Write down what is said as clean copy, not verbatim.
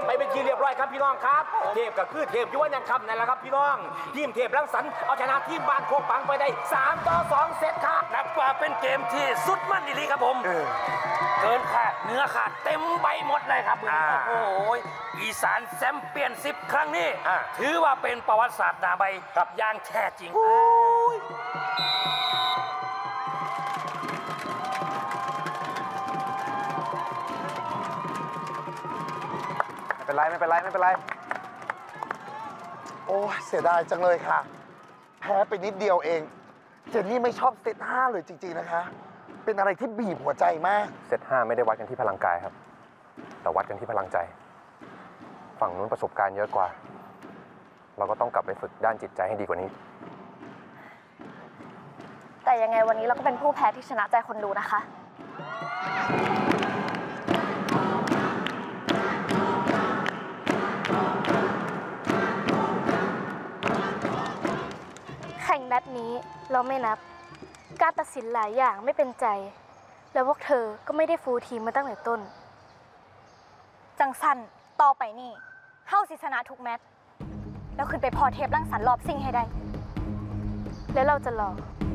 ไปเป็นทีเรียบร้อยครับพี่น้องครับเทพก็คือเทพยุวนันคำนั่นแหละครับพี่น้องทีมเทพรังสรรค์เอาชนะทีมบ้านโคกปังไปได้3-2 เซตครับนับว่าเป็นเกมที่สุดมันดีครับผมเกินขาดเนื้อขาดเต็มใบหมดเลยครับโอ้โหอีสานแชมเปี้ยน10 ครั้งนี้ถือว่าเป็นประวัติศาสตร์หน้าใบกับอย่างแท้จริงไม่เป็นไรโอ้เสียดายจังเลยค่ะแพ้ไปนิดเดียวเองเจนนี่ไม่ชอบเซต5เลยจริงๆนะคะเป็นอะไรที่บีบหัวใจมากเซต5ไม่ได้วัดกันที่พลังกายครับแต่วัดกันที่พลังใจฝั่งนู้นประสบการณ์เยอะกว่าเราก็ต้องกลับไปฝึกด้านจิตใจให้ดีกว่านี้แต่ยังไงวันนี้เราก็เป็นผู้แพ้ที่ชนะใจคนดูนะคะแข่งนัดนี้เราไม่นับการตัดสินหลายอย่างไม่เป็นใจแล้วพวกเธอก็ไม่ได้ฟูลทีมมาตั้งแต่ต้นจังสันต่อไปนี่เฮาสิชนะทุกแมตช์แล้วขึ้นไปพอเทปรังสรรค์รอบซิ่งให้ได้แล้วเราจะรอ